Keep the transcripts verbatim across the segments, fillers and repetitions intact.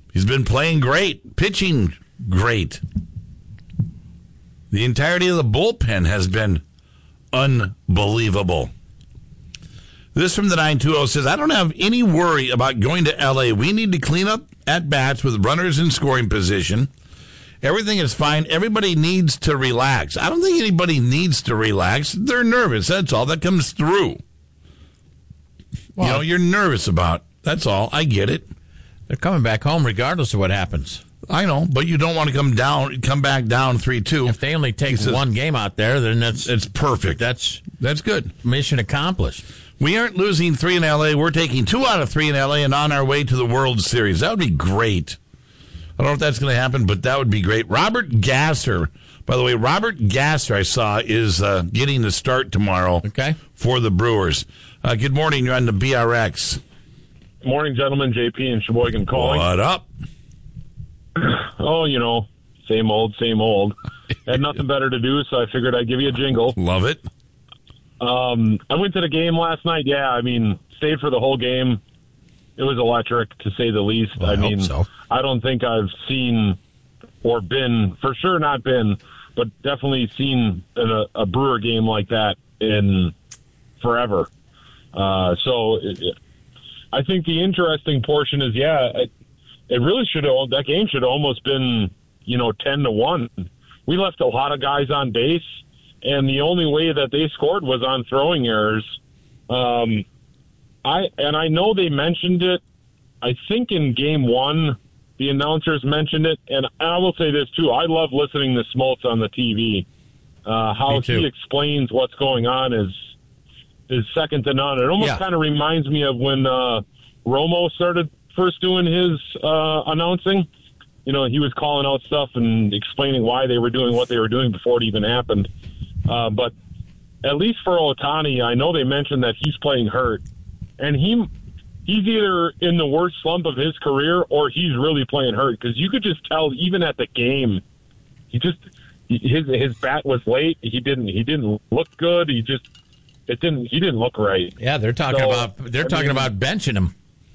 He's been playing great, pitching great. The entirety of the bullpen has been unbelievable. This from the nine two zero says, I don't have any worry about going to L A. We need to clean up at-bats with runners in scoring position. Everything is fine. Everybody needs to relax. I don't think anybody needs to relax. They're nervous. That's all that comes through. Well, you know, you're nervous about. That's all. I get it. They're coming back home regardless of what happens. I know, but you don't want to come down, come back down three two. If they only take says, one game out there, then that's it's perfect. That's that's good. Mission accomplished. We aren't losing three in L A. We're taking two out of three in L A and on our way to the World Series. That would be great. I don't know if that's going to happen, but that would be great. Robert Gasser, by the way, Robert Gasser, I saw, is uh, getting the start tomorrow okay. for the Brewers. Uh, good morning. You're on the B R X. Good morning, gentlemen. J P and Sheboygan calling. What up? Oh, you know, same old, same old. Had nothing better to do, so I figured I'd give you a jingle. Love it. Um, I went to the game last night. Yeah, I mean, stayed for the whole game. It was electric, to say the least. Well, I, I mean, so. I don't think I've seen or been, for sure not been, but definitely seen a, a Brewer game like that in forever. Uh, so it, I think the interesting portion is, yeah, it, it really should have, that game should have almost been, you know, ten to one. We left a lot of guys on base, and the only way that they scored was on throwing errors. Um, I and I know they mentioned it. I think in game one, the announcers mentioned it, and I will say this too. I love listening to Smoltz on the T V. Uh, how he explains what's going on is is second to none. It almost yeah. kind of reminds me of when uh, Romo started first doing his uh, announcing. You know, he was calling out stuff and explaining why they were doing what they were doing before it even happened. Uh, but at least for Ohtani, I know they mentioned that he's playing hurt. And he he's either in the worst slump of his career or he's really playing hurt, because you could just tell even at the game, he just his his bat was late. He didn't he didn't look good. He just it didn't he didn't look right. Yeah, they're talking so, about they're I talking mean, about benching him.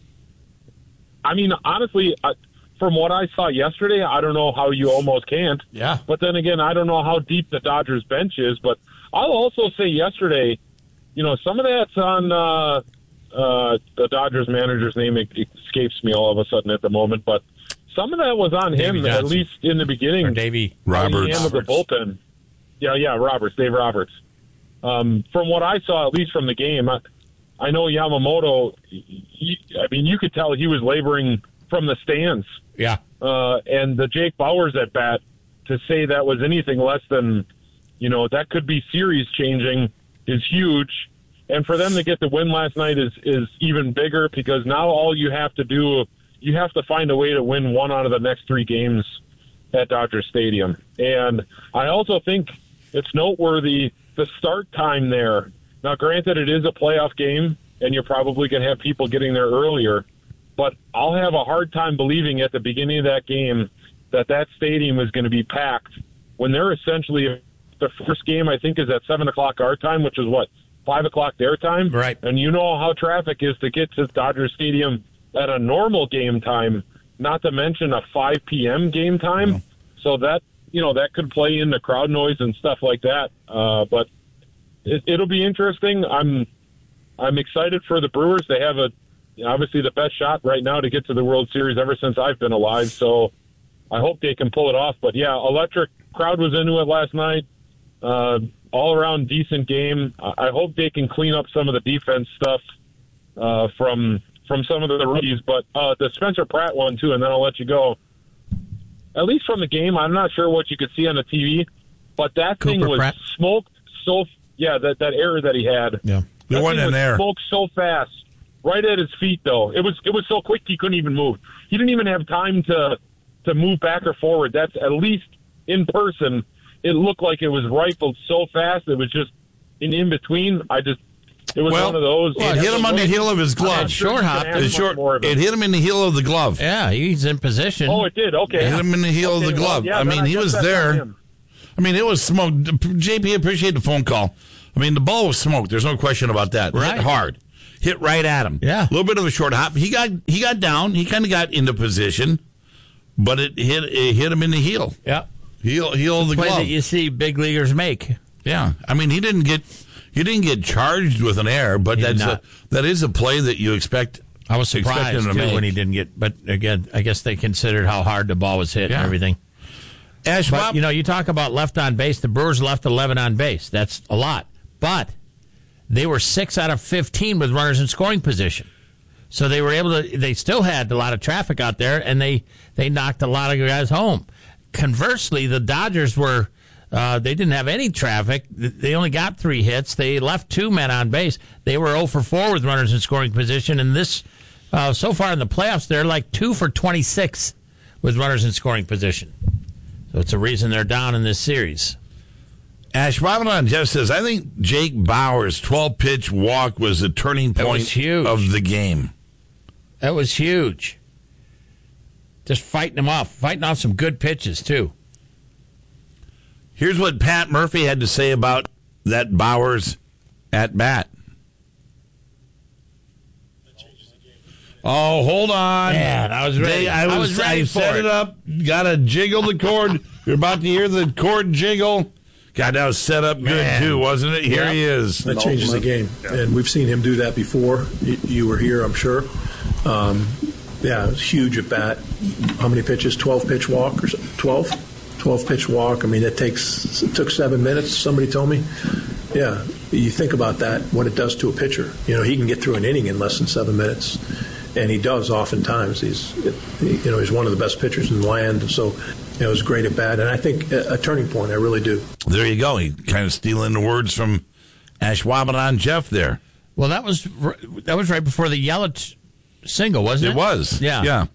I mean, honestly, I, from what I saw yesterday, I don't know how you almost can't. Yeah. But then again, I don't know how deep the Dodgers bench is. But I'll also say yesterday, you know, some of that's on. Uh, Uh, the Dodgers manager's name escapes me all of a sudden at the moment, but some of that was on Davey him, Johnson. at least in the beginning. Or Davey Roberts. He handled the bullpen. Yeah, yeah, Roberts, Dave Roberts. Um, from what I saw, at least from the game, I, I know Yamamoto, he, I mean, you could tell he was laboring from the stands. Yeah. Uh, and the Jake Bauers at bat, to say that was anything less than, you know, that could be series changing is huge. And for them to get the win last night is, is even bigger, because now all you have to do, you have to find a way to win one out of the next three games at Dodger Stadium. And I also think it's noteworthy the start time there. Now, granted, it is a playoff game, and you're probably going to have people getting there earlier, but I'll have a hard time believing at the beginning of that game that that stadium is going to be packed when they're essentially, the first game, I think, is at seven o'clock our time, which is what, five o'clock their time? Right. And you know how traffic is to get to Dodger Stadium at a normal game time, not to mention a five p.m. game time. No. So that, you know, that could play into crowd noise and stuff like that. Uh, but it, it'll be interesting. I'm I'm excited for the Brewers. They have a obviously the best shot right now to get to the World Series ever since I've been alive. So I hope they can pull it off. But, yeah, electric crowd was into it last night. Uh, all-around decent game. I hope they can clean up some of the defense stuff uh, from from some of the rookies. But uh, the Spencer Pratt one, too, and then I'll let you go. At least from the game, I'm not sure what you could see on the T V, but that Cooper thing was Pratt. smoked so – yeah, that, that error that he had. Yeah. There wasn't an error. Smoked so fast. Right at his feet, though. It was it was so quick he couldn't even move. He didn't even have time to to move back or forward. That's at least in person. It looked like it was rifled so fast. It was just in in between. I just it was well, one of those. Well, it hit him on the heel of his glove. Sure short hop. It, short, it hit him in the heel of the glove. Yeah, he's in position. Oh, it did. Okay, it hit him in the heel okay, of the glove. Well, yeah, I mean, I he was there. I mean, it was smoked. J P, appreciate the phone call. I mean, the ball was smoked. There's no question about that. Right. Hit hard. Hit right at him. Yeah. A little bit of a short hop. He got he got down. He kind of got into position. but it hit it hit him in the heel. Yeah. Heel, heel of the Play glove. that you see big leaguers make. Yeah, I mean he didn't get he didn't get charged with an error, but He did that's a, not. that is a play that you expect. I was expect surprised him to too make. when he didn't get. But again, I guess they considered how hard the ball was hit Yeah. and everything. Ash, But Bob, you know, you talk about left on base. The Brewers left eleven on base. That's a lot. But they were six out of fifteen with runners in scoring position. So they were able to. They still had a lot of traffic out there, and they they knocked a lot of guys home. Conversely, the Dodgers were. Uh, they didn't have any traffic. They only got three hits. They left two men on base. They were zero for four with runners in scoring position. And this, uh, so far in the playoffs, they're like two for twenty-six with runners in scoring position. So it's a reason they're down in this series. Ash Ramadan Jeff says, I think Jake Bauers' twelve-pitch walk was the turning That was point huge. of the game. That was huge. Just fighting them off, fighting off some good pitches, too. Here's what Pat Murphy had to say about that Bauers at bat. Oh, hold on. Man, I was ready. They- I was, I was ready I for set it. it up. Got to jiggle the cord. You're about to hear the cord jiggle. God, that was set up good, Man. too, wasn't it? Here Yep. he is. That changes the game, and we've seen him do that before. You, you were here, I'm sure. Um, yeah, it was huge at bat. How many pitches? twelve pitch walk or so- twelve? twelve pitch walk. I mean, it takes it took seven minutes. Somebody told me. Yeah, you think about that, what it does to a pitcher. You know, he can get through an inning in less than seven minutes, and he does oftentimes. He's you know he's one of the best pitchers in the land. So you know, it was great at bat, and I think a, a turning point. I really do. There you go. He kind of stealing the words from Ashwaubenon Jeff there. Well, that was r- that was right before the Yelich single, wasn't it? It was. Yeah. Yeah.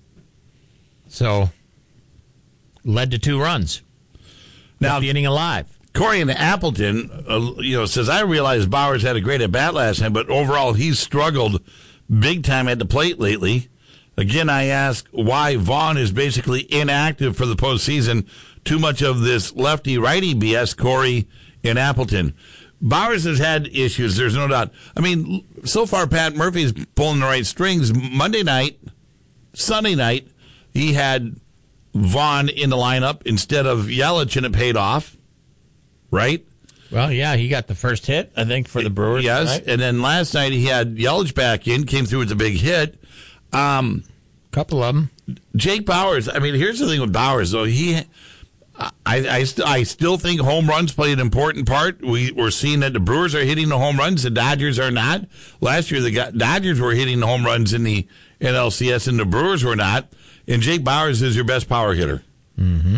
So, led to two runs. Now, Kept the inning alive. Corey in Appleton, uh, you know, says, I realize Bauers had a great at bat last time, but overall he's struggled big time at the plate lately. Again, I ask why Vaughn is basically inactive for the postseason. Too much of this lefty-righty B S, Corey in Appleton. Bauers has had issues, there's no doubt. I mean, so far Pat Murphy's pulling the right strings. Monday night, Sunday night, he had Vaughn in the lineup instead of Yelich, and it paid off, right? Well, yeah, he got the first hit, I think, for the Brewers. Yes, right? and then last night he had Yelich back in, came through with a big hit. Um, couple of them. Jake Bauers, I mean, here's the thing with Bauers, though. He, I, I, st- I still think home runs play an important part. We, we're seeing that the Brewers are hitting the home runs, the Dodgers are not. Last year, the Go- Dodgers were hitting the home runs in the N L C S, and the Brewers were not. And Jake Bauers is your best power hitter. Mm-hmm.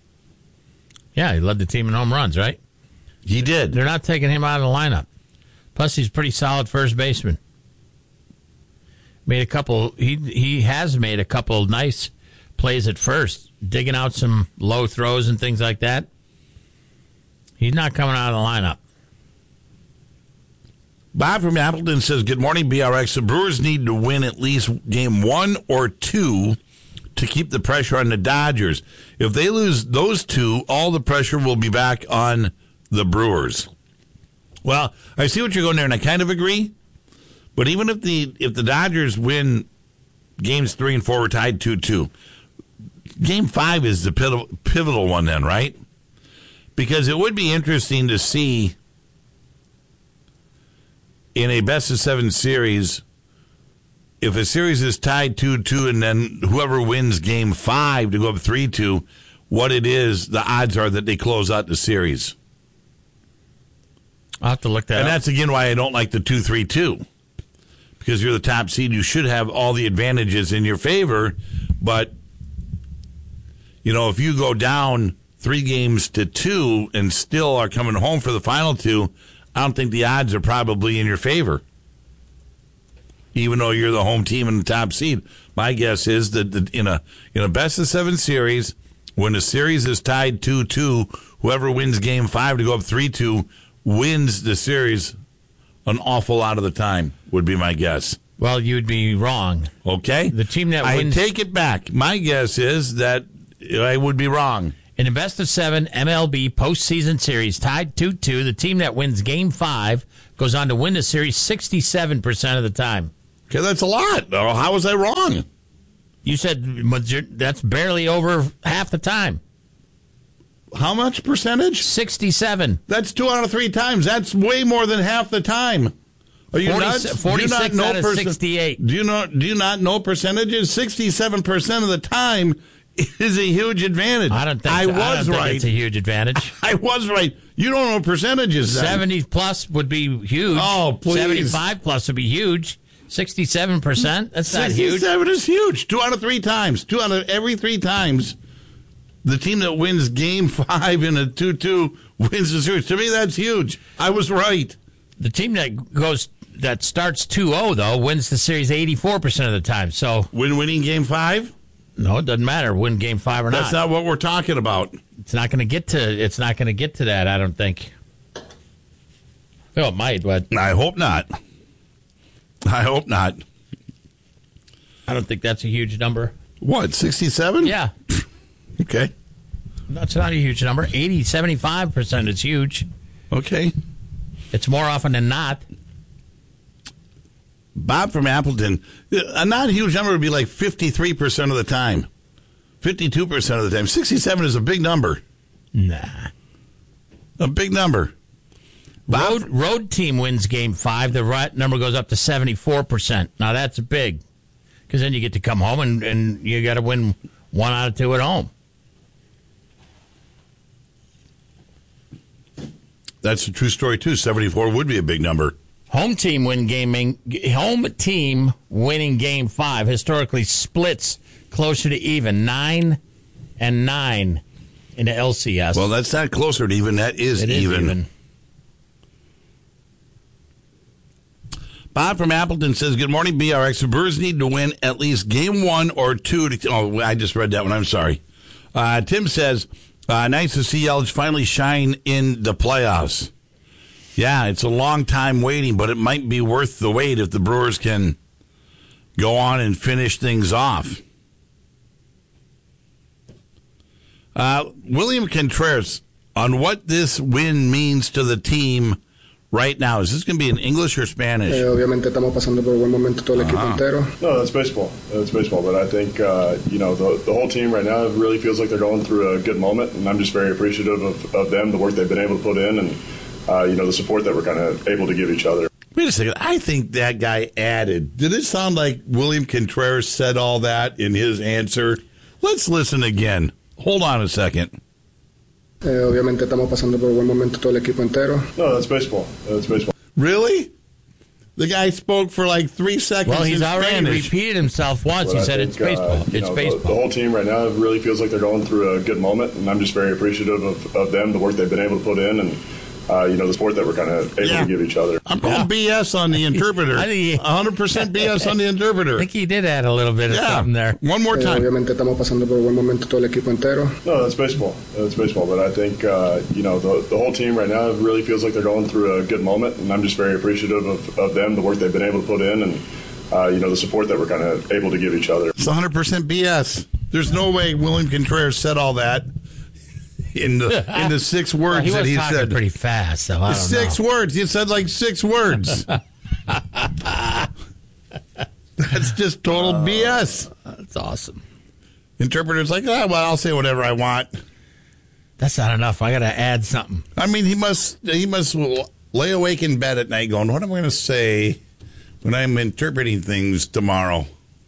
Yeah, he led the team in home runs, right? He did. They're not taking him out of the lineup. Plus, he's a pretty solid first baseman. Made a couple. He he has made a couple nice plays at first, digging out some low throws and things like that. He's not coming out of the lineup. Bob from Appleton says, good morning, B R X. The Brewers need to win at least game one or two to keep the pressure on the Dodgers. If they lose those two, all the pressure will be back on the Brewers. Well, I see what you're going there, and I kind of agree. But even if the if the Dodgers win games three and four, we're tied two two. Game five is the pivotal, pivotal one then, right? Because it would be interesting to see in a best of seven series, if a series is tied two two and then whoever wins game five to go up three two, what it is, the odds are that they close out the series. I'll have to look that And up. that's, again, why I don't like the two three two. Because you're the top seed, you should have all the advantages in your favor. But, you know, if you go down three games to two and still are coming home for the final two, I don't think the odds are probably in your favor. Even though you're the home team and the top seed. My guess is that the, in a in a best of seven series, when the series is tied two two, whoever wins game five to go up three two wins the series an awful lot of the time, would be my guess. Well, you'd be wrong. Okay? The team that I wins- take it back. My guess is that I would be wrong. In a best of seven M L B postseason series, tied two two, the team that wins game five goes on to win the series sixty-seven percent of the time. Okay, that's a lot. Oh, how was I wrong? You said major- that's barely over half the time. How much percentage? sixty-seven. That's two out of three times. That's way more than half the time. Are you forty, nuts? forty-six do you not out of know sixty-eight. Do you not do you not know percentages? Sixty-seven percent of the time is a huge advantage. I don't think I so. was I don't think right. it's a huge advantage. I was right. You don't know percentages. Then. seventy plus would be huge. Oh, please. seventy-five plus would be huge. sixty-seven percent? That's not huge. sixty-seven is huge. Two out of three times. Two out of every three times. The team that wins game five in a two two wins the series. To me, that's huge. I was right. The team that goes that starts two oh, though, wins the series eighty-four percent of the time. So Win winning game five? no, it doesn't matter. Win game five or not. That's not what we're talking about. It's not going to get to. It's not going to get to that. I don't think. Well, it might, but I hope not. I hope not. I don't think that's a huge number. What, sixty-seven? Yeah, Okay. that's not a huge number. eighty, seventy-five percent is huge. Okay. It's more often than not. Bob from Appleton, a not huge number would be like fifty-three percent of the time. fifty-two percent of the time. sixty-seven is a big number. Nah. A big number. Bob, Road road team wins game five. The right number goes up to seventy-four percent. Now that's big, because then you get to come home and, and you got to win one out of two at home. that's a true story, too. seventy-four would be a big number. Home team win gaming. Home team winning game five historically splits closer to even, nine and nine in the L C S. Well, that's not closer to even. That is, It is even. even. Bob from Appleton says, good morning, B R X. The Brewers need to win at least game one or two. To, oh, I just read that one. I'm sorry. Uh, Tim says, uh, nice to see Yelich finally shine in the playoffs. Yeah, it's a long time waiting, but it might be worth the wait if the Brewers can go on and finish things off. Uh, William Contreras, on what this win means to the team right now. Is this going to be in English or Spanish? Eh, obviamente estamos pasando por un buen momento todo el equipo Uh-huh. entero. No, that's baseball. That's baseball. But I think, uh, you know, the, the whole team right now really feels like they're going through a good moment, and I'm just very appreciative of, of them, the work they've been able to put in, and, uh, you know, the support that we're kind of able to give each other. Wait a second. I think that guy added. Did it sound like William Contreras said all that in his answer? Let's listen again. Hold on a second. Eh, obviamente estamos pasando por un buen momento todo el equipo entero. No, that's baseball. That's baseball. Really? The guy spoke for like three seconds Well, he's in already Spanish. repeated himself once. But He I said think, it's baseball. Uh, you it's know, baseball. The, the whole team right now really feels like they're going through a good moment, and I'm just very appreciative of, of them, the work they've been able to put in, and, uh, you know, the support that we're kind of able Yeah. to give each other. I'm calling B S on the interpreter. I think he- one hundred percent B S on the I interpreter. think he did add a little bit of Yeah. something there. One more Eh, time. obviamente estamos pasando por un buen momento todo el equipo entero. No, that's baseball. That's baseball. But I think, uh, you know, the, the whole team right now really feels like they're going through a good moment, and I'm just very appreciative of, of them, the work they've been able to put in, and, uh, you know, the support that we're kind of able to give each other. It's one hundred percent B S. There's no way William Contreras said all that in the in the six words Well, he that was he talking said. pretty fast, so I don't Six know. words. He said like six words. That's just total B S. That's awesome. Interpreter's like, ah, well, I'll say whatever I want. That's not enough. I got to add something. I mean, he must he must lay awake in bed at night going, what am I going to say when I'm interpreting things tomorrow?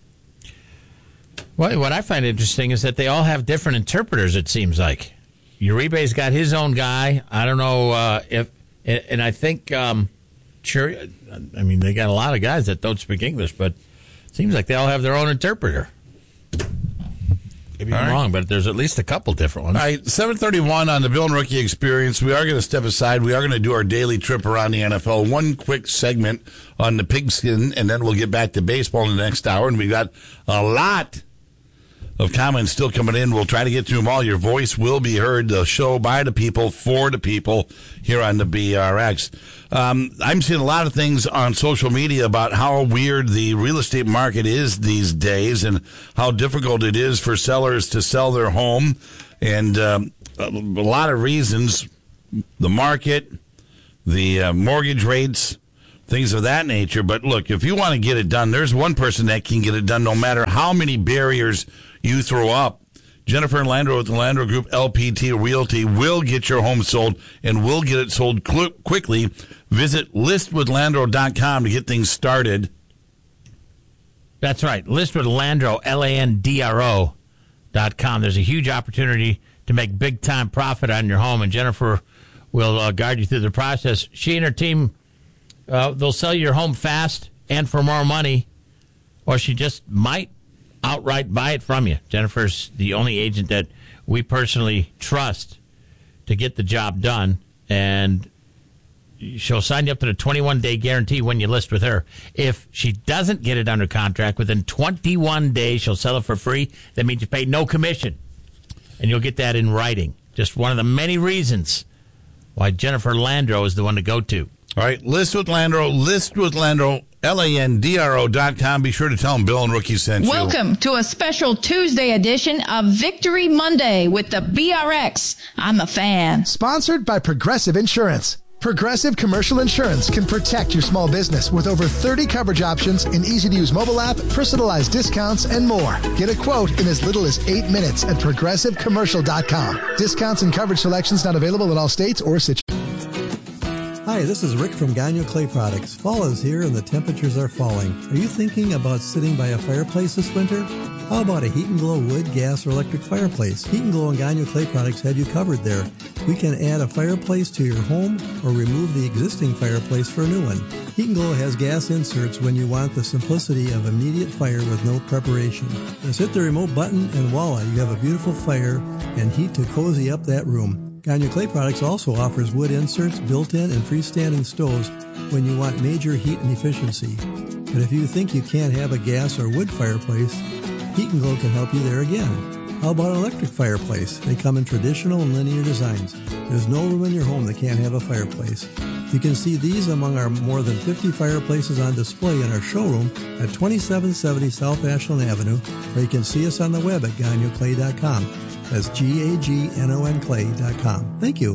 Well, what I find interesting is that they all have different interpreters, it seems like. Uribe's got his own guy. I don't know uh, if, and I think, um, sure, I mean, they got a lot of guys that don't speak English, but it seems like they all have their own interpreter. Maybe All I'm right. wrong, but there's at least a couple different ones. All right, seven thirty-one on the Bill and Rookie Experience. We are going to step aside. We are going to do our daily trip around the N F L. One quick segment on the pigskin, and then we'll get back to baseball in the next hour. And we got a lot of comments still coming in. We'll try to get to them all. Your voice will be heard. The show by the people, for the people here on the B R X. Um, I'm seeing a lot of things on social media about how weird the real estate market is these days and how difficult it is for sellers to sell their home. And um, a, a lot of reasons, the market, the uh, mortgage rates, things of that nature. But look, if you want to get it done, there's one person that can get it done no matter how many barriers you throw up. Jennifer Landro with the Landro Group L P T Realty will get your home sold and will get it sold cl- quickly. Visit list with landro dot com to get things started. That's right. List with Landro, L A N D R O dot com. There's a huge opportunity to make big-time profit on your home, and Jennifer will uh, guide you through the process. She and her team, uh, they'll sell your home fast and for more money, or she just might outright buy it from you. Jennifer's the only agent that we personally trust to get the job done, and she'll sign you up to the twenty-one day guarantee when you list with her. If she doesn't get it under contract within twenty-one days, she'll sell it for free. That means you pay no commission, and you'll get that in writing. Just one of the many reasons why Jennifer Landro is the one to go to. All right, list with Landro, list with Landro, L A N D R O dot com. Be sure to tell them Bill and Rookie sent you. Welcome to a special Tuesday edition of Victory Monday with the B R X. I'm a fan. Sponsored by Progressive Insurance. Progressive Commercial Insurance can protect your small business with over thirty coverage options, an easy-to-use mobile app, personalized discounts, and more. Get a quote in as little as eight minutes at progressive commercial dot com. Discounts and coverage selections not available in all states or situations. Hi, this is Rick from Gagno Clay Products. Fall is here and the temperatures are falling. Are you thinking about sitting by a fireplace this winter? How about a Heat and Glow wood, gas, or electric fireplace? Heat and Glow and Gagno Clay Products have you covered there. We can add a fireplace to your home or remove the existing fireplace for a new one. Heat and Glow has gas inserts when you want the simplicity of immediate fire with no preparation. Just hit the remote button and voila, you have a beautiful fire and heat to cozy up that room. Gagno Clay Products also offers wood inserts, built-in and freestanding stoves when you want major heat and efficiency. But if you think you can't have a gas or wood fireplace, Heat and Glow can help you there again. How about an electric fireplace? They come in traditional and linear designs. There's no room in your home that can't have a fireplace. You can see these among our more than fifty fireplaces on display in our showroom at twenty-seven seventy South Ashland Avenue, or you can see us on the web at gagno clay dot com. That's G A G N O N clay dot com. Thank you.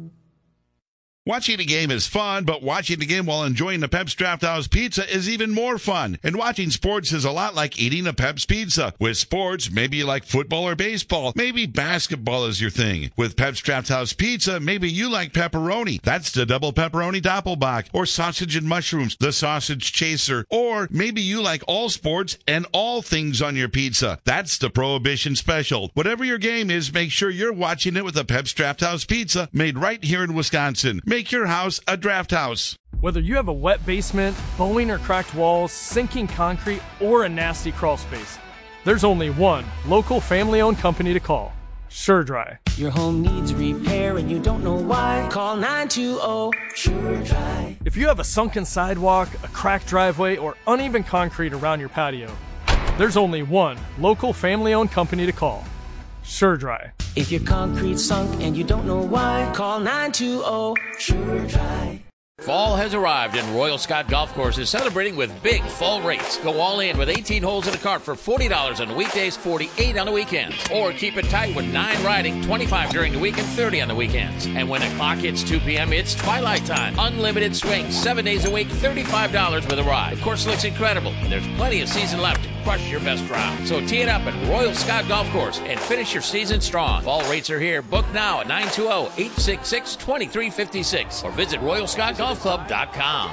Watching a game is fun, but watching the game while enjoying the Pep's Draft House Pizza is even more fun. And watching sports is a lot like eating a Pep's Pizza. With sports, maybe you like football or baseball. Maybe basketball is your thing. With Pep's Draft House Pizza, maybe you like pepperoni. That's the double pepperoni doppelbock. Or sausage and mushrooms, the sausage chaser. Or maybe you like all sports and all things on your pizza. That's the Prohibition Special. Whatever your game is, make sure you're watching it with a Pep's Draft House Pizza made right here in Wisconsin. Make your house a draft house. Whether you have a wet basement, bowing or cracked walls, sinking concrete, or a nasty crawl space, there's only one local family-owned company to call. SureDry. Your home needs repair and you don't know why? Call nine two zero SureDry. If you have a sunken sidewalk, a cracked driveway, or uneven concrete around your patio, there's only one local family-owned company to call. SureDry. If your concrete's sunk and you don't know why, call nine two zero SureDry. Fall has arrived and Royal Scott Golf Course is celebrating with big fall rates. Go all in with eighteen holes in a cart for forty dollars on the weekdays, forty-eight dollars on the weekends. Or keep it tight with nine riding, twenty-five dollars during the week and thirty dollars on the weekends. And when the clock hits two p.m., it's twilight time. Unlimited swings, seven days a week, thirty-five dollars with a ride. The course looks incredible, and there's plenty of season left to crush your best round. So tee it up at Royal Scott Golf Course and finish your season strong. Fall rates are here. Book now at nine two zero, eight six six, two three five six or visit royal scott golf club dot com.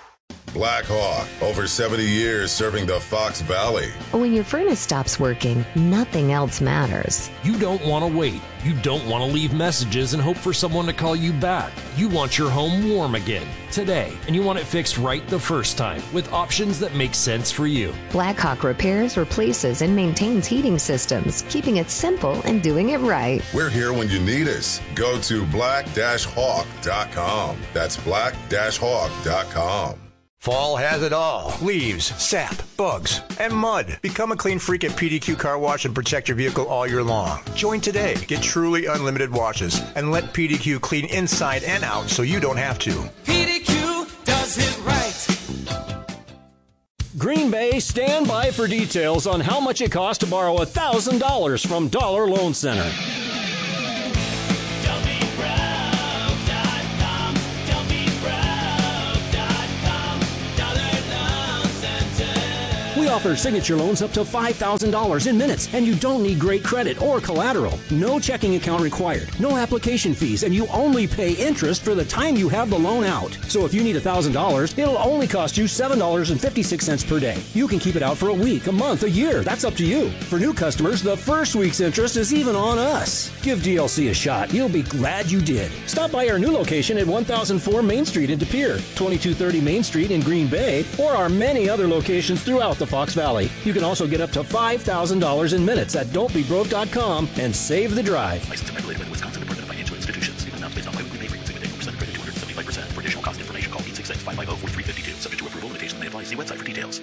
Black Hawk, over seventy years serving the Fox Valley. When your furnace stops working, nothing else matters. You don't want to wait. You don't want to leave messages and hope for someone to call you back. You want your home warm again, today, and you want it fixed right the first time with options that make sense for you. Blackhawk repairs, replaces, and maintains heating systems, keeping it simple and doing it right. We're here when you need us. Go to black hawk dot com. That's black hawk dot com. Fall has it all. Leaves, sap, bugs, and mud. Become a clean freak at P D Q Car Wash and protect your vehicle all year long. Join today. Get truly unlimited washes and let P D Q clean inside and out so you don't have to. P D Q does it right. Green Bay, stand by for details on how much it costs to borrow one thousand dollars from Dollar Loan Center. We offer signature loans up to five thousand dollars in minutes, and you don't need great credit or collateral. No checking account required, no application fees, and you only pay interest for the time you have the loan out. So if you need one thousand dollars, it'll only cost you seven dollars and fifty-six cents per day. You can keep it out for a week, a month, a year. That's up to you. For new customers, the first week's interest is even on us. Give D L C a shot. You'll be glad you did. Stop by our new location at one thousand four Main Street in De Pere, twenty-two thirty Main Street in Green Bay, or our many other locations throughout the Fox Valley. You can also get up to five thousand dollars in minutes at don't be broke dot com and save the drive. Licensed and regulated by the Wisconsin Department of Financial Institutions. Even amounts based on biweekly pay frequency with annual percent credit two hundred seventy-five percent. For additional cost information, call eight six six, five five zero, four three five two. Subject to approval, limitations may apply. See website for details.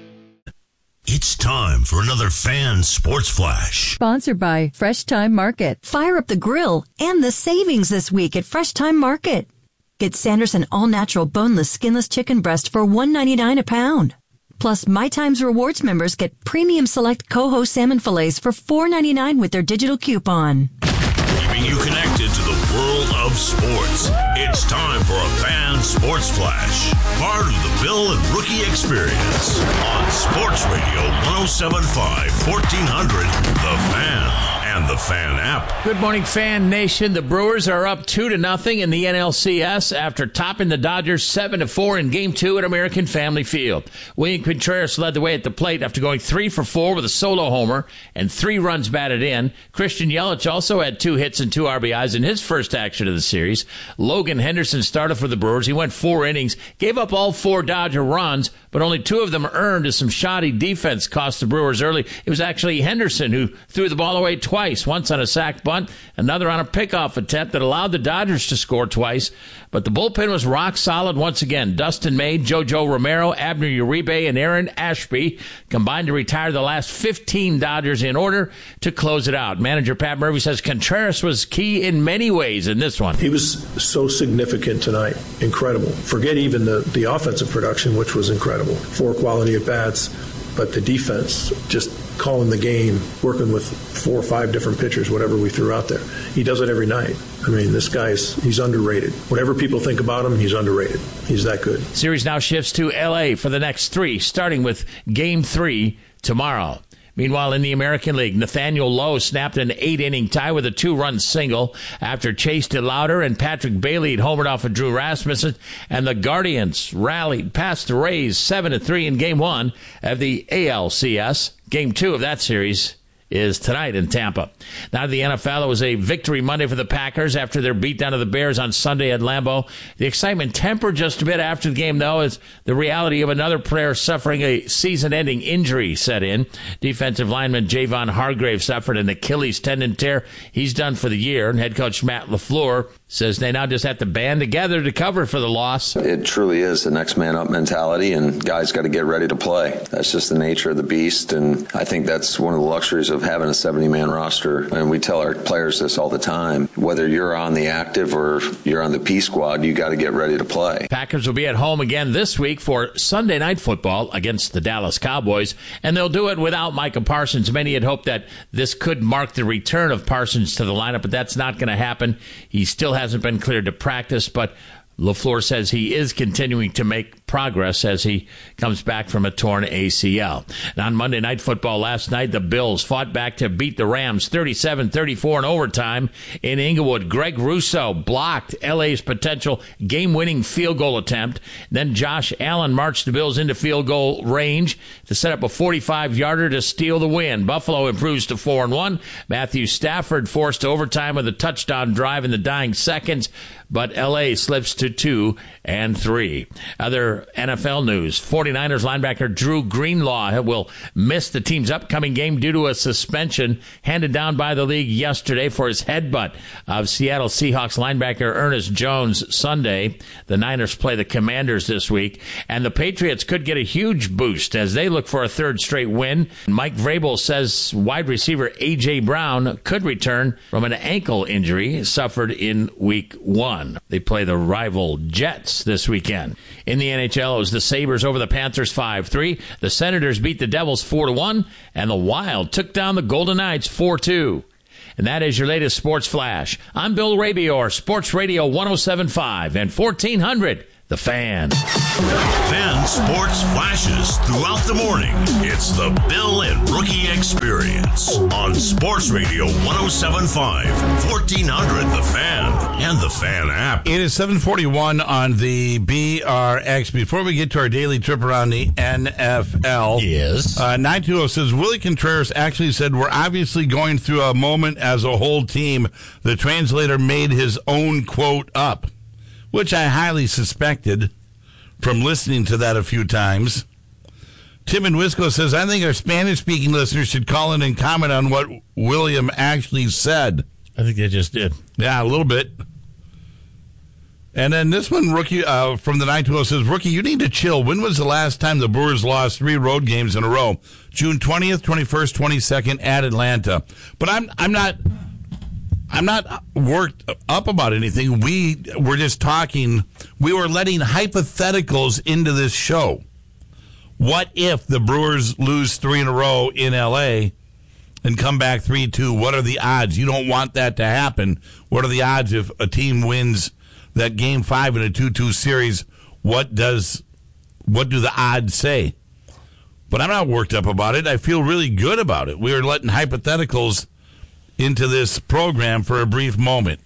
It's time for another Fan Sports Flash. Sponsored by Fresh Time Market. Fire up the grill and the savings this week at Fresh Time Market. Get Sanderson all-natural boneless, skinless chicken breast for one ninety-nine a pound. Plus, My Times Rewards members get premium select Coho salmon fillets for four ninety-nine with their digital coupon. Keeping you connected to the world of sports. It's time for a Fan Sports Flash. Part of the Bill and Rookie Experience on Sports Radio one oh seven point five, fourteen hundred, The Fan. And the Fan app. Good morning, Fan Nation. The Brewers are up two to nothing in the N L C S after topping the Dodgers seven to four in Game Two at American Family Field. William Contreras led the way at the plate after going three for four with a solo homer and three runs batted in. Christian Yelich also had two hits and two R B Is in his first action of the series. Logan Henderson started for the Brewers. He went four innings, gave up all four Dodger runs, but only two of them earned as some shoddy defense cost the Brewers early. It was actually Henderson who threw the ball away twice. Once on a sac bunt, another on a pickoff attempt that allowed the Dodgers to score twice. But the bullpen was rock solid once again. Dustin May, JoJo Romero, Abner Uribe, and Aaron Ashby combined to retire the last fifteen Dodgers in order to close it out. Manager Pat Murphy says Contreras was key in many ways in this one. He was so significant tonight. Incredible. Forget even the, the offensive production, which was incredible. Four quality at-bats. But the defense, just calling the game, working with four or five different pitchers, whatever we threw out there. He does it every night. I mean, this guy's, he's underrated. Whatever people think about him, he's underrated. He's that good. Series now shifts to L A for the next three, starting with Game three tomorrow. Meanwhile, in the American League, Nathaniel Lowe snapped an eight-inning tie with a two-run single after Chase DeLauder and Patrick Bailey had homered off of Drew Rasmussen, and the Guardians rallied past the Rays seven to three in Game one of the A L C S. Game two of that series is tonight in Tampa. Now to the N F L, it was a victory Monday for the Packers after their beatdown of the Bears on Sunday at Lambeau. The excitement tempered just a bit after the game, though, as the reality of another player suffering a season-ending injury set in. Defensive lineman Javon Hargrave suffered an Achilles tendon tear. He's done for the year, and head coach Matt LaFleur says they now just have to band together to cover for the loss. It truly is the next man up mentality, and guys got to get ready to play. That's just the nature of the beast, and I think that's one of the luxuries of having a seventy-man roster. And we tell our players this all the time. Whether you're on the active or you're on the P squad, you got to get ready to play. Packers will be at home again this week for Sunday Night Football against the Dallas Cowboys, and they'll do it without Micah Parsons. Many had hoped that this could mark the return of Parsons to the lineup, but that's not going to happen. He still hasn't been cleared to practice, but LaFleur says he is continuing to make progress as he comes back from a torn A C L. And on Monday Night Football last night, the Bills fought back to beat the Rams thirty-seven thirty-four in overtime in Inglewood. Greg Rousseau blocked L A's potential game-winning field goal attempt. Then Josh Allen marched the Bills into field goal range to set up a forty-five-yarder to steal the win. Buffalo improves to four and one. Matthew Stafford forced to overtime with a touchdown drive in the dying seconds, but L A slips to two and three. Other N F L news, 49ers linebacker Drew Greenlaw will miss the team's upcoming game due to a suspension handed down by the league yesterday for his headbutt of Seattle Seahawks linebacker Ernest Jones Sunday. The Niners play the Commanders this week, and the Patriots could get a huge boost as they look for a third straight win. Mike Vrabel says wide receiver A J. Brown could return from an ankle injury suffered in week one. They play the rival Jets this weekend. In the N H L, it was the Sabres over the Panthers five three. The Senators beat the Devils four to one, and the Wild took down the Golden Knights four two. And that is your latest Sports Flash. I'm Bill Rabior, Sports Radio one oh seven point five and fourteen hundred The Fan. Fan sports flashes throughout the morning. It's the Bill and Rookie Experience on Sports Radio one oh seven point five, fourteen hundred The Fan, and the Fan app. It is seven forty-one on the B R X. Before we get to our daily trip around the N F L, yes. uh, nine two zero says, Willie Contreras actually said, we're obviously going through a moment as a whole team. The translator made his own quote up, which I highly suspected from listening to that a few times. Tim in Wisco says, I think our Spanish-speaking listeners should call in and comment on what William actually said. I think they just did. Yeah, a little bit. And then this one, Rookie, uh, from the nine two zero says, Rookie, you need to chill. When was the last time the Brewers lost three road games in a row? June twentieth, twenty-first, twenty-second at Atlanta. But I'm I'm not... I'm not worked up about anything. We were just talking. We were letting hypotheticals into this show. What if the Brewers lose three in a row in L A and come back three two? What are the odds? You don't want that to happen. What are the odds if a team wins that game five in a two two series? What does what do the odds say? But I'm not worked up about it. I feel really good about it. We were letting hypotheticals into this program for a brief moment.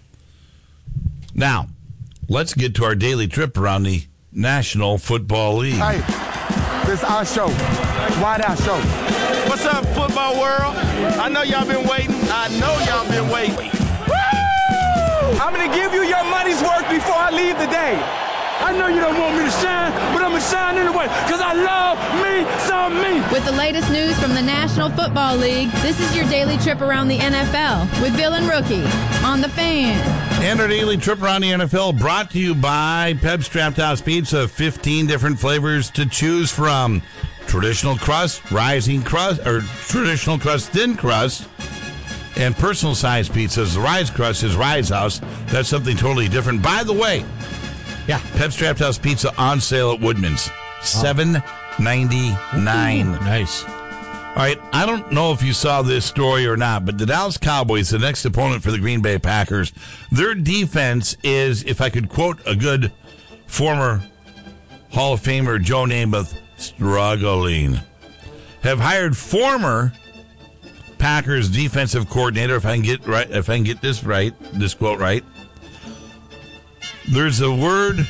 Now, let's get to our daily trip around the National Football League. Hey, this is our show. Wide Out Show. What's up, football world? I know y'all been waiting. I know y'all been waiting. Woo! I'm going to give you your money's worth before I leave today. I know you don't want me to shine, but I'm going to shine anyway because I love me some me. With the latest news from the National Football League, this is your daily trip around the N F L with Bill and Rookie on The Fan. And our daily trip around the N F L brought to you by Pep's Draft House Pizza. fifteen different flavors to choose from. Traditional crust, rising crust, or traditional crust, thin crust, and personal size pizzas. The Rise Crust is Rise House. That's something totally different. By the way, yeah, Pep's Draft House Pizza on sale at Woodman's. seven ninety-nine. Nice. All right, I don't know if you saw this story or not, but the Dallas Cowboys, the next opponent for the Green Bay Packers, their defense is, if I could quote a good former Hall of Famer Joe Namath, struggling. Have hired former Packers defensive coordinator, if I can get right, if I can get this right, this quote right. There's a word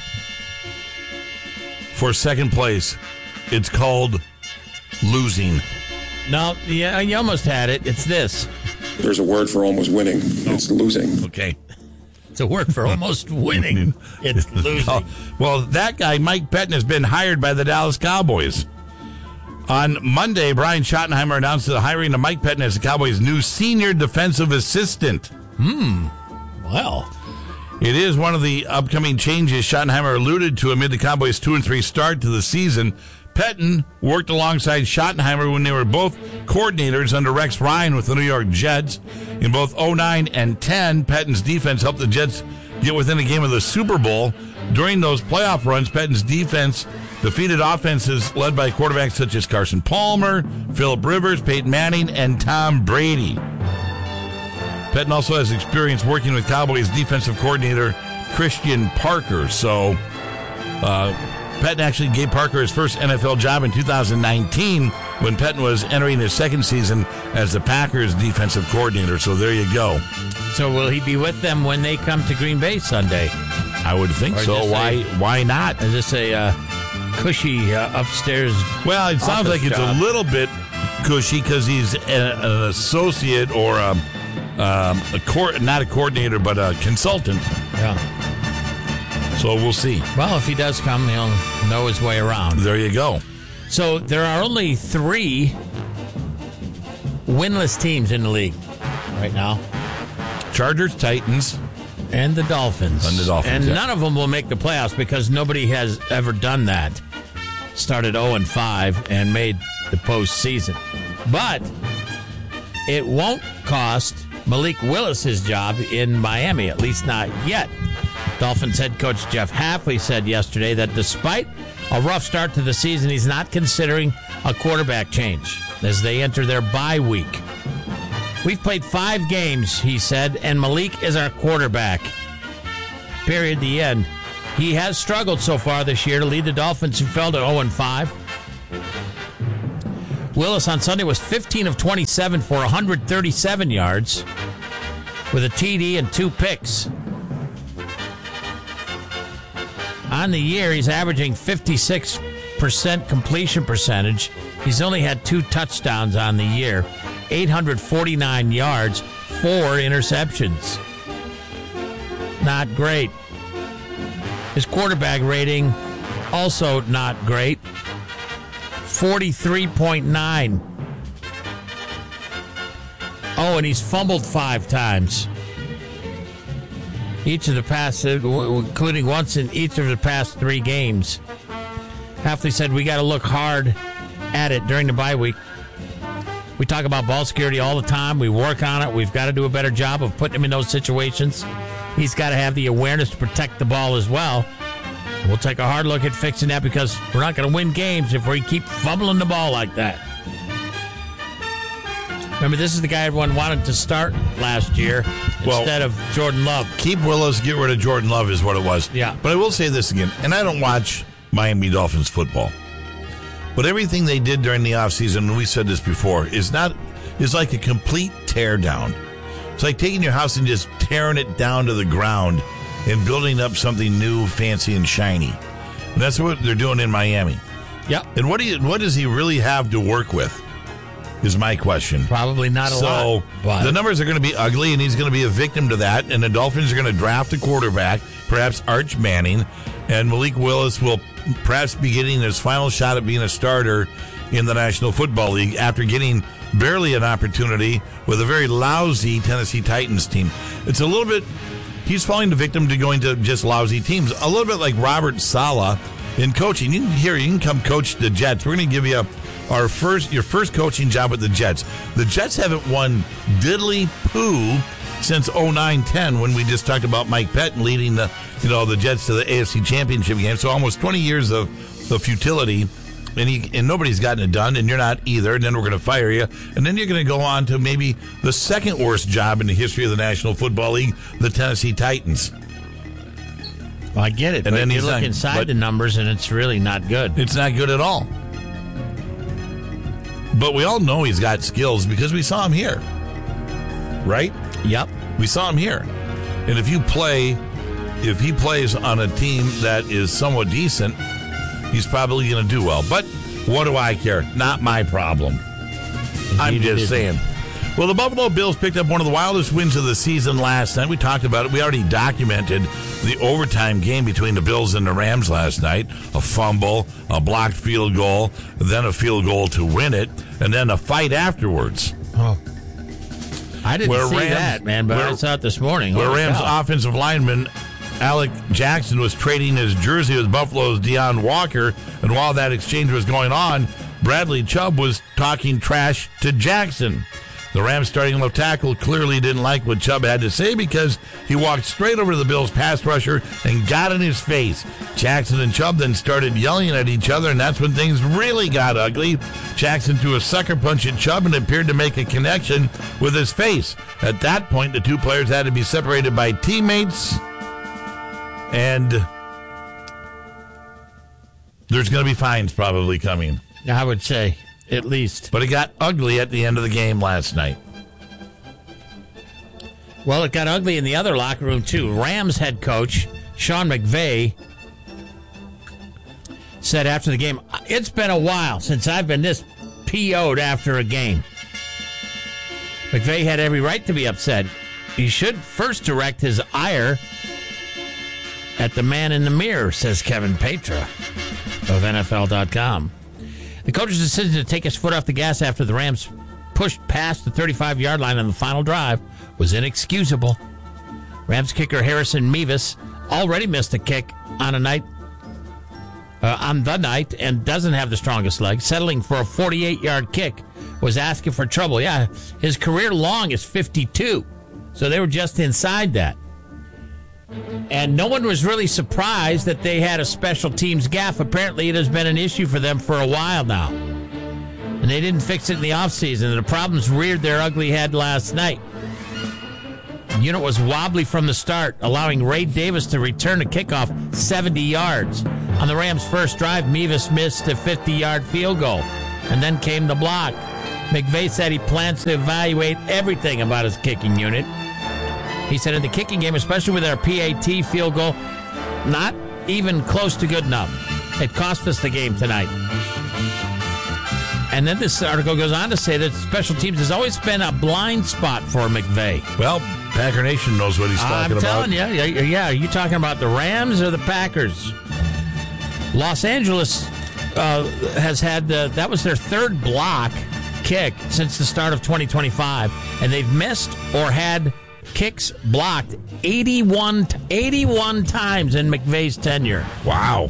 for second place. It's called losing. No, yeah, you almost had it. It's this. There's a word for almost winning. It's losing. Okay. It's a word for almost winning. It's losing. Well, that guy, Mike Pettin, has been hired by the Dallas Cowboys. On Monday, Brian Schottenheimer announced the hiring of Mike Pettin as the Cowboys' new senior defensive assistant. Hmm. Well, it is one of the upcoming changes Schottenheimer alluded to amid the Cowboys' two and three start to the season. Pettin worked alongside Schottenheimer when they were both coordinators under Rex Ryan with the New York Jets. In both oh nine and ten, Pettin's defense helped the Jets get within a game of the Super Bowl. During those playoff runs, Pettin's defense defeated offenses led by quarterbacks such as Carson Palmer, Phillip Rivers, Peyton Manning, and Tom Brady. Pettin also has experience working with Cowboys defensive coordinator Christian Parker. So, uh, Pettin actually gave Parker his first N F L job in two thousand nineteen when Pettin was entering his second season as the Packers defensive coordinator. So there you go. So will he be with them when they come to Green Bay Sunday? I would think Or so. Why? A, why not? Is this a uh, cushy uh, upstairs? Well, it sounds like it's job? a little bit cushy because he's a, an associate or a, um, a co- not a coordinator, but a consultant. Yeah. So we'll see. Well, if he does come, he'll know his way around. There you go. So there are only three winless teams in the league right now. Chargers, Titans, and the Dolphins. And the Dolphins, And yeah. none of them will make the playoffs because nobody has ever done that. Started oh and five and made the postseason. But it won't cost Malik Willis his job in Miami, at least not yet. Dolphins head coach Jeff Hafley said yesterday that despite a rough start to the season, he's not considering a quarterback change as they enter their bye week. We've played five games, he said, and Malik is our quarterback. Period. The end. He has struggled so far this year to lead the Dolphins, who fell to oh and five. Willis on Sunday was fifteen of twenty-seven for one hundred thirty-seven yards with a T D and two picks. On the year, he's averaging fifty-six percent completion percentage. He's only had two touchdowns on the year, eight hundred forty-nine yards, four interceptions. Not great. His quarterback rating, also not great, forty-three point nine. Oh, and he's fumbled five times. Each of the past, including once in each of the past three games. Hafley said, we got to look hard at it during the bye week. We talk about ball security all the time. We work on it. We've got to do a better job of putting him in those situations. He's got to have the awareness to protect the ball as well. We'll take a hard look at fixing that because we're not going to win games if we keep fumbling the ball like that. Remember, this is the guy everyone wanted to start last year well, instead of Jordan Love. Keep Willis, get rid of Jordan Love is what it was. Yeah. But I will say this again, and I don't watch Miami Dolphins football. But everything they did during the offseason, and we said this before, is not is like a complete tear down. It's like taking your house and just tearing it down to the ground and building up something new, fancy, and shiny. And that's what they're doing in Miami. Yep. And what do you, what does he really have to work with? Is my question. Probably not a so, lot. So the numbers are going to be ugly, and he's going to be a victim to that. And the Dolphins are going to draft a quarterback, perhaps Arch Manning, and Malik Willis will perhaps be getting his final shot at being a starter in the National Football League after getting barely an opportunity with a very lousy Tennessee Titans team. It's a little bit, he's falling the victim to going to just lousy teams. A little bit like Robert Saleh in coaching. You can hear, you can come coach the Jets. We're going to give you a Our first, your first coaching job with the Jets. The Jets haven't won diddly poo since oh nine ten when we just talked about Mike Pettin leading the, you know, the Jets to the A F C Championship game. So almost twenty years of, of futility, and he, and nobody's gotten it done, and you're not either. And then we're going to fire you, and then you're going to go on to maybe the second worst job in the history of the National Football League, the Tennessee Titans. Well, I get it, and but then you look not, inside the numbers, and it's really not good. It's not good at all. But we all know he's got skills because we saw him here. Right? Yep. We saw him here. And if you play, if he plays on a team that is somewhat decent, he's probably going to do well. But what do I care? Not my problem. Indeed, I'm just saying. Well, the Buffalo Bills picked up one of the wildest wins of the season last night. We talked about it. We already documented the overtime game between the Bills and the Rams last night. A fumble, a blocked field goal, then a field goal to win it, and then a fight afterwards. Oh. I didn't where see Rams, that, man, but where, I saw it this morning. Where Holy Rams cow. offensive lineman Alec Jackson was trading his jersey with Buffalo's Deion Walker, and while that exchange was going on, Bradley Chubb was talking trash to Jackson. The Rams starting left tackle clearly didn't like what Chubb had to say because he walked straight over to the Bills' pass rusher and got in his face. Jackson and Chubb then started yelling at each other, and that's when things really got ugly. Jackson threw a sucker punch at Chubb and appeared to make a connection with his face. At that point, the two players had to be separated by teammates, and there's going to be fines probably coming. I would say. At least. But it got ugly at the end of the game last night. Well, it got ugly in the other locker room, too. Rams head coach Sean McVay said after the game, it's been a while since I've been this P O'd after a game. McVay had every right to be upset. He should first direct his ire at the man in the mirror, says Kevin Petra of N F L dot com. The coach's decision to take his foot off the gas after the Rams pushed past the thirty-five-yard line on the final drive was inexcusable. Rams kicker Harrison Mevis already missed a kick on a night uh, on the night and doesn't have the strongest leg. Settling for a forty-eight-yard kick was asking for trouble. Yeah, his career long is fifty-two, so they were just inside that. And no one was really surprised that they had a special teams gaffe. Apparently, it has been an issue for them for a while now. And they didn't fix it in the offseason. And the problems reared their ugly head last night. Unit was wobbly from the start, allowing Ray Davis to return a kickoff seventy yards. On the Rams' first drive, Mevis missed a fifty-yard field goal, and then came the block. McVay said he plans to evaluate everything about his kicking unit. He said in the kicking game, especially with our P A T field goal, not even close to good enough. It cost us the game tonight. And then this article goes on to say that special teams has always been a blind spot for McVay. Well, Packer Nation knows what he's talking I'm about. I'm telling you. Yeah, yeah, are you talking about the Rams or the Packers? Los Angeles uh, has had, the, that was their third block kick since the start of twenty twenty-five, and they've missed or had kicks blocked eighty-one, eighty-one times in McVay's tenure. Wow.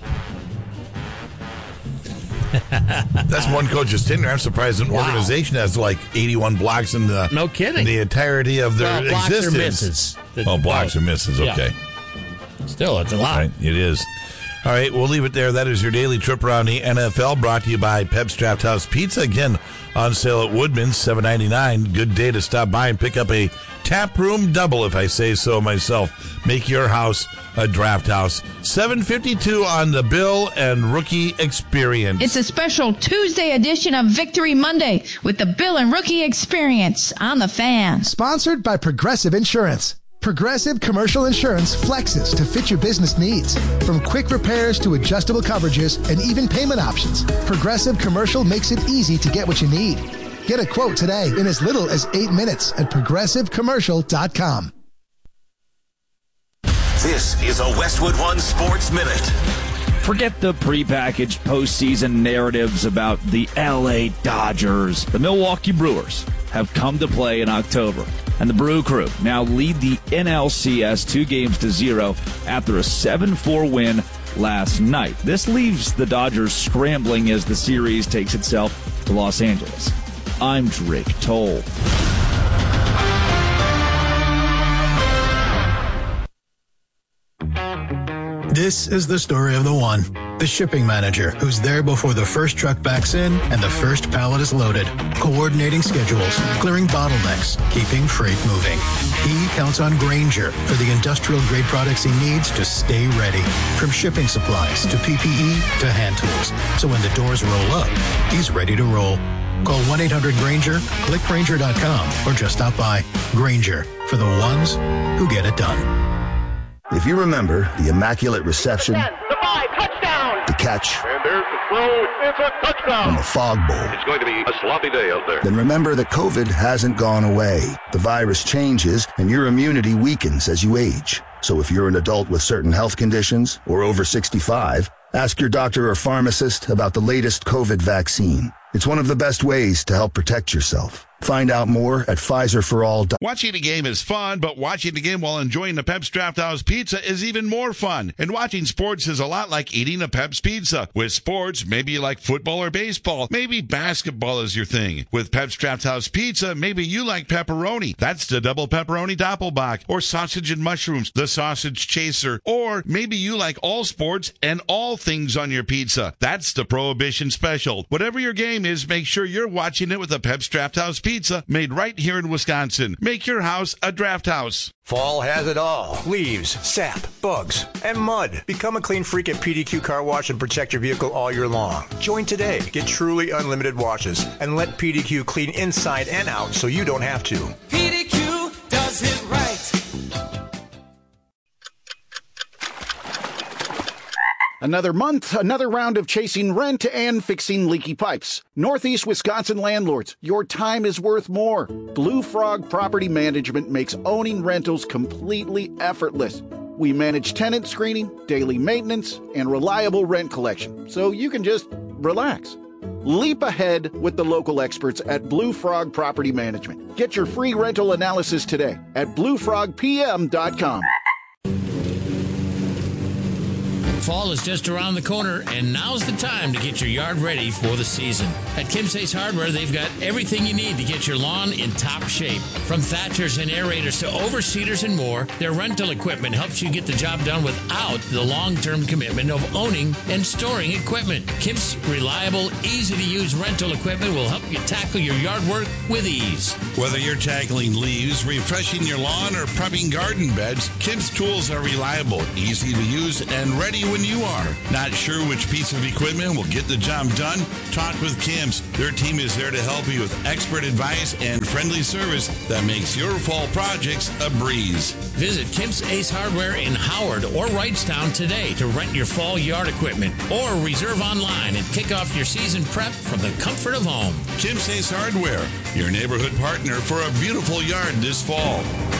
That's one coach's tenure. I'm surprised an wow. organization has like eighty-one blocks in the no kidding in the entirety of their well, blocks existence. Or misses. The, oh, blocks oh, or misses. Okay. Yeah. Still, it's a lot. Right, it is. All right, we'll leave it there. That is your daily trip around the N F L, brought to you by Pep's Draft House Pizza. Again, on sale at Woodman's, seven ninety-nine. Good day to stop by and pick up a tap room double, if I say so myself. Make your house a draft house. seven fifty-two on the Bill and Rookie Experience. It's a special Tuesday edition of Victory Monday with the Bill and Rookie Experience on the Fan. Sponsored by Progressive Insurance. Progressive Commercial Insurance flexes to fit your business needs. From quick repairs to adjustable coverages and even payment options, Progressive Commercial makes it easy to get what you need. Get a quote today in as little as eight minutes at progressive commercial dot com. This is a Westwood One Sports Minute. Forget the prepackaged postseason narratives about the L A Dodgers. The Milwaukee Brewers have come to play in October, and the Brew Crew now lead the N L C S two games to zero after a seven four win last night. This leaves the Dodgers scrambling as the series takes itself to Los Angeles. I'm Drake Toll. This is the story of the one, the shipping manager, who's there before the first truck backs in and the first pallet is loaded, coordinating schedules, clearing bottlenecks, keeping freight moving. He counts on Grainger for the industrial-grade products he needs to stay ready, from shipping supplies to P P E to hand tools. So when the doors roll up, he's ready to roll. Call one eight hundred Grainger, click Grainger dot com, or just stop by. Grainger, for the ones who get it done. If you remember the Immaculate Reception, ten, the five, touchdown, the catch, and there's the throw, it's a touchdown, and the Fog Bowl, it's going to be a sloppy day out there. Then remember that COVID hasn't gone away. The virus changes, and your immunity weakens as you age. So if you're an adult with certain health conditions or over sixty-five, ask your doctor or pharmacist about the latest COVID vaccine. It's one of the best ways to help protect yourself. Find out more at Pfizer for all. Watching a game is fun, but watching the game while enjoying the Pep's Draft House Pizza is even more fun. And watching sports is a lot like eating a Pep's Pizza. With sports, maybe you like football or baseball. Maybe basketball is your thing. With Pep's Draft House Pizza, maybe you like pepperoni. That's the double pepperoni doppelbock. Or sausage and mushrooms, the sausage chaser. Or maybe you like all sports and all things on your pizza. That's the Prohibition Special. Whatever your game is, make sure you're watching it with a Pep's Draft House Pizza. Pizza made right here in Wisconsin. Make your house a draft house. Fall has it all. Leaves, sap, bugs, and mud. Become a clean freak at P D Q Car Wash and protect your vehicle all year long. Join today. Get truly unlimited washes and let P D Q clean inside and out so you don't have to. P D Q does it right. Another month, another round of chasing rent and fixing leaky pipes. Northeast Wisconsin landlords, your time is worth more. Blue Frog Property Management makes owning rentals completely effortless. We manage tenant screening, daily maintenance, and reliable rent collection, so you can just relax. Leap ahead with the local experts at Blue Frog Property Management. Get your free rental analysis today at blue frog p m dot com. Fall is just around the corner, and now's the time to get your yard ready for the season. At Kim's Ace Hardware, they've got everything you need to get your lawn in top shape. From thatchers and aerators to overseeders and more, their rental equipment helps you get the job done without the long-term commitment of owning and storing equipment. Kim's reliable, easy-to-use rental equipment will help you tackle your yard work with ease. Whether you're tackling leaves, refreshing your lawn, or prepping garden beds, Kim's tools are reliable, easy to use, and ready when you are. Not sure which piece of equipment will get the job done? Talk with Kim's. Their team is there to help you with expert advice and friendly service that makes your fall projects a breeze. Visit Kim's Ace Hardware in Howard or Wrightstown today to rent your fall yard equipment, or reserve online and kick off your season prep from the comfort of home. Kim's Ace Hardware, your neighborhood partner for a beautiful yard this fall.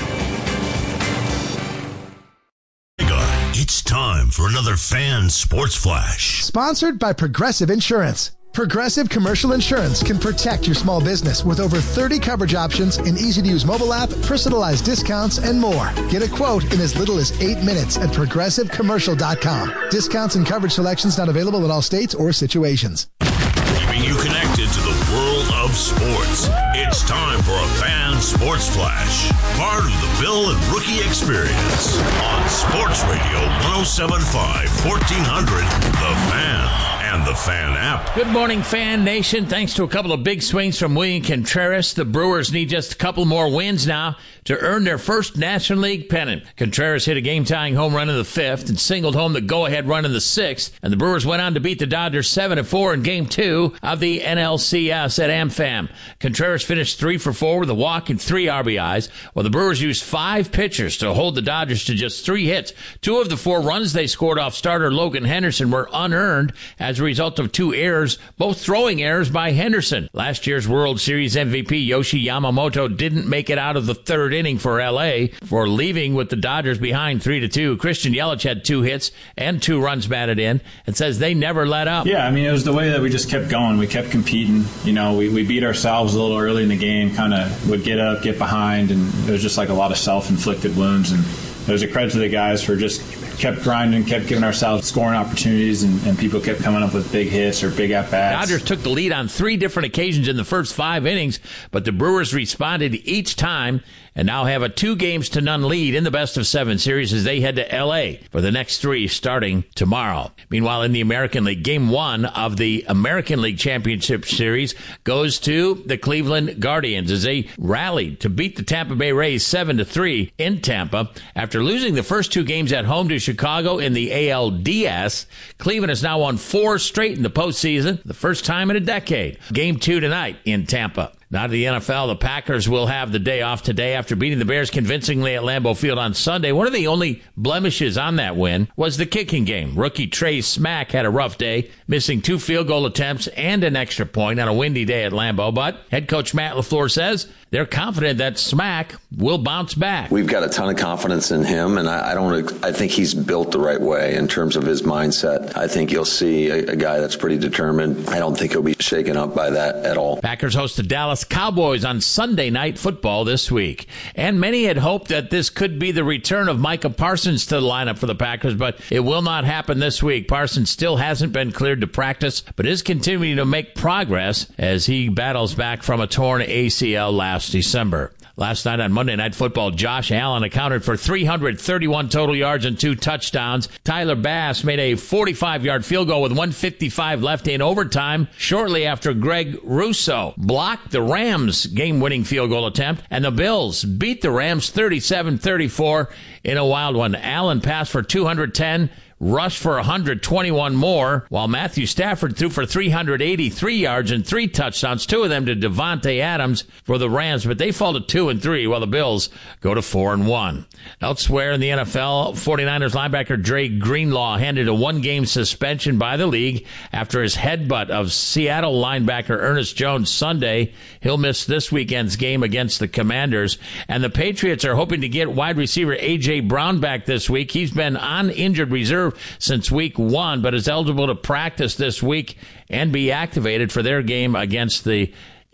It's time for another Fan Sports Flash. Sponsored by Progressive Insurance. Progressive Commercial Insurance can protect your small business with over thirty coverage options, an easy-to-use mobile app, personalized discounts, and more. Get a quote in as little as eight minutes at progressive commercial dot com. Discounts and coverage selections not available in all states or situations. Keeping you connected to the world of sports. It's time for a Fan Sports Flash. Part of the Bill and Rookie Experience on Sports Radio one oh seven point five, fourteen hundred, The Fan. And the Fan app. Good morning, Fan Nation. Thanks to a couple of big swings from William Contreras, the Brewers need just a couple more wins now to earn their first National League pennant. Contreras hit a game-tying home run in the fifth and singled home the go-ahead run in the sixth, and the Brewers went on to beat the Dodgers seven to four in Game two of the N L C S at AmFam. Contreras finished three for four with a walk and three R B Is, while the Brewers used five pitchers to hold the Dodgers to just three hits. Two of the four runs they scored off starter Logan Henderson were unearned as a result of two errors, both throwing errors by Henderson. Last year's World Series M V P Yoshi Yamamoto didn't make it out of the third inning for L A for leaving with the Dodgers behind three to two. Christian Yelich had two hits and two runs batted in and says they never let up. Yeah, I mean, it was the way that we just kept going. We kept competing. You know, we, we beat ourselves a little early in the game, kind of would get up, get behind, and it was just like a lot of self-inflicted wounds. And it was a credit to the guys for just kept grinding, kept giving ourselves scoring opportunities, and, and people kept coming up with big hits or big at-bats. Dodgers took the lead on three different occasions in the first five innings, but the Brewers responded each time and now have a two games to none lead in the best of seven series as they head to L A for the next three starting tomorrow. Meanwhile, in the American League, game one of the American League Championship Series goes to the Cleveland Guardians as they rallied to beat the Tampa Bay Rays seven to three in Tampa. After losing the first two games at home to Chicago in the A L D S, Cleveland has now won four straight in the postseason, the first time in a decade. Game two tonight in Tampa. Now to the N F L, the Packers will have the day off today after beating the Bears convincingly at Lambeau Field on Sunday. One of the only blemishes on that win was the kicking game. Rookie Trey Smack had a rough day, missing two field goal attempts and an extra point on a windy day at Lambeau. But head coach Matt LaFleur says they're confident that Smack will bounce back. We've got a ton of confidence in him, and I, I don't. I think he's built the right way in terms of his mindset. I think you'll see a, a guy that's pretty determined. I don't think he'll be shaken up by that at all. Packers host the Dallas Cowboys on Sunday Night Football this week. And many had hoped that this could be the return of Micah Parsons to the lineup for the Packers, but it will not happen this week. Parsons still hasn't been cleared to practice, but is continuing to make progress as he battles back from a torn A C L last December. Last night on Monday Night Football, Josh Allen accounted for three hundred thirty-one total yards and two touchdowns. Tyler Bass made a forty-five-yard field goal with one fifty-five left in overtime shortly after Greg Russo blocked the Rams' game-winning field goal attempt, and the Bills beat the Rams thirty-seven thirty-four in a wild one. Allen passed for two hundred ten, rushed for one hundred twenty-one more, while Matthew Stafford threw for three hundred eighty-three yards and three touchdowns, two of them to Devontae Adams for the Rams, but they fall to two and three, while the Bills go to four and one. Elsewhere in the N F L, 49ers linebacker Dre Greenlaw handed a one-game suspension by the league after his headbutt of Seattle linebacker Ernest Jones Sunday. He'll miss this weekend's game against the Commanders, and the Patriots are hoping to get wide receiver A J. Brown back this week. He's been on injured reserve since week one, but is eligible to practice this week and be activated for their game against the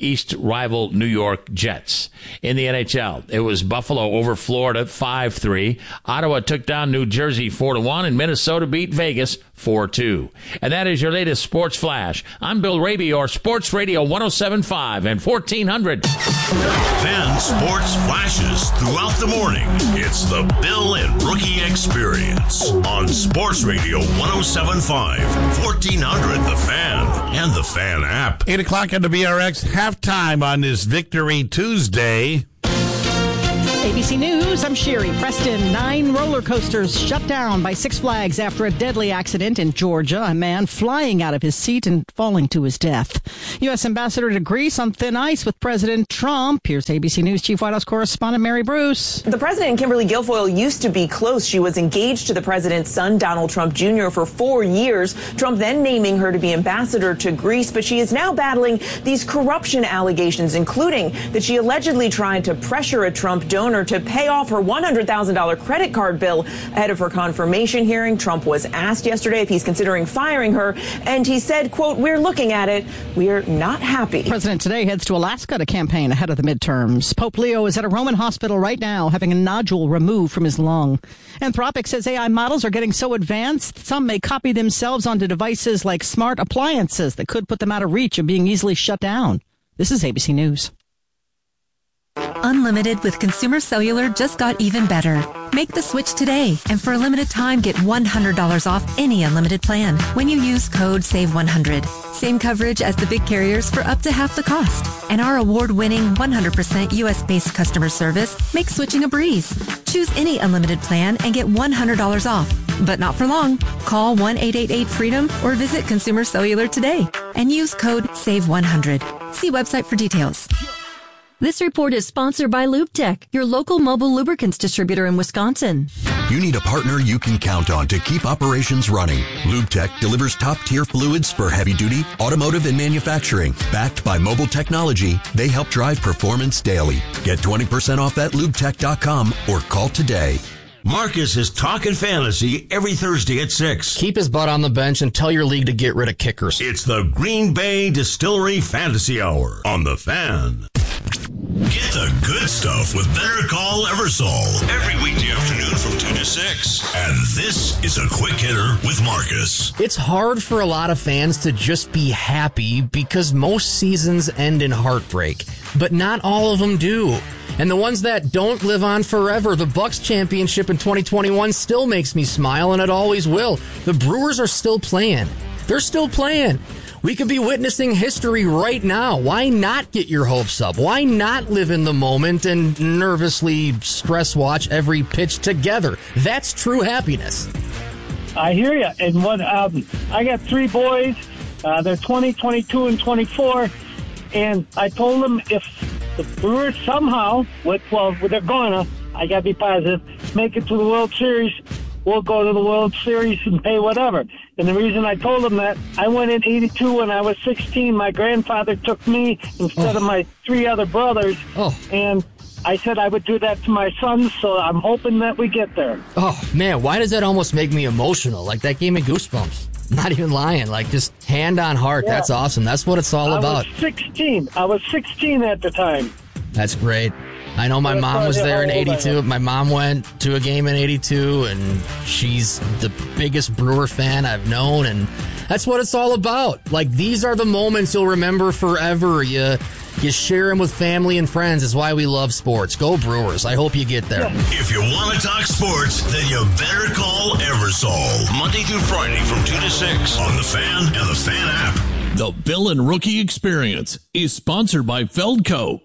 East rival New York Jets. In the N H L, it was Buffalo over Florida five three. Ottawa took down New Jersey four to one, and Minnesota beat Vegas four two. And that is your latest Sports Flash. I'm Bill Raby, your Sports Radio one oh seven point five and fourteen hundred. Fan Sports Flashes throughout the morning. It's the Bill and Rookie Experience on Sports Radio one oh seven point five, fourteen hundred, The Fan, and the Fan app. eight o'clock on the B R X, halftime on this Victory Tuesday. A B C News, I'm Sherry Preston. Nine roller coasters shut down by Six Flags after a deadly accident in Georgia. A man flying out of his seat and falling to his death. U S Ambassador to Greece on thin ice with President Trump. Here's A B C News Chief White House correspondent Mary Bruce. The president, Kimberly Guilfoyle, used to be close. She was engaged to the president's son, Donald Trump Junior, for four years. Trump then naming her to be ambassador to Greece. But she is now battling these corruption allegations, including that she allegedly tried to pressure a Trump donor to pay off her one hundred thousand dollars credit card bill ahead of her confirmation hearing. Trump was asked yesterday if he's considering firing her, and he said, quote, "We're looking at it. We're not happy." The president today heads to Alaska to campaign ahead of the midterms. Pope Leo is at a Roman hospital right now having a nodule removed from his lung. Anthropic says A I models are getting so advanced, some may copy themselves onto devices like smart appliances that could put them out of reach of being easily shut down. This is A B C News. Unlimited with Consumer Cellular just got even better. Make the switch today, and for a limited time, get one hundred dollars off any unlimited plan when you use code save one hundred. Same coverage as the big carriers for up to half the cost. And our award-winning one hundred percent U S-based customer service makes switching a breeze. Choose any unlimited plan and get one hundred dollars off. But not for long. Call one eight eight eight freedom or visit Consumer Cellular today and use code save one hundred. See website for details. This report is sponsored by LubeTech, your local mobile lubricants distributor in Wisconsin. You need a partner you can count on to keep operations running. LubeTech delivers top-tier fluids for heavy-duty, automotive, and manufacturing. Backed by mobile technology, they help drive performance daily. Get twenty percent off at lubetech dot com or call today. Marcus is talking fantasy every Thursday at six. Keep his butt on the bench and tell your league to get rid of kickers. It's the Green Bay Distillery Fantasy Hour on The Fan. Get the good stuff with Better Call Eversole every weekday afternoon from two to six. And this is a quick hitter with Marcus. It's hard for a lot of fans to just be happy because most seasons end in heartbreak, but not all of them do. And the ones that don't live on forever, the Bucks championship in twenty twenty-one still makes me smile, and it always will. The Brewers are still playing. They're still playing. We could be witnessing history right now. Why not get your hopes up? Why not live in the moment and nervously stress watch every pitch together? That's true happiness. I hear you. And what um, I got three boys. Uh, they're twenty, twenty-two, and twenty-four. And I told them if the Brewers somehow, with, well, they're gonna, I got to be positive, make it to the World Series, we'll go to the World Series and pay whatever. And the reason I told them that, I went in eighty-two when I was sixteen. My grandfather took me instead oh. of my three other brothers. Oh. And I said I would do that to my sons, so I'm hoping that we get there. Oh, man, why does that almost make me emotional? Like, that gave me goosebumps. Not even lying. Like, just hand on heart. Yeah. That's awesome. That's what it's all I about. I was sixteen. I was sixteen at the time. That's great. I know my mom was there in eighty-two. My mom went to a game in eighty-two, and she's the biggest Brewer fan I've known, and that's what it's all about. Like, these are the moments you'll remember forever. You you share them with family and friends. It's why we love sports. Go Brewers. I hope you get there. If you want to talk sports, then you better call Eversole. Monday through Friday from two to six on The Fan and the Fan app. The Bill and Rookie Experience is sponsored by Feldco.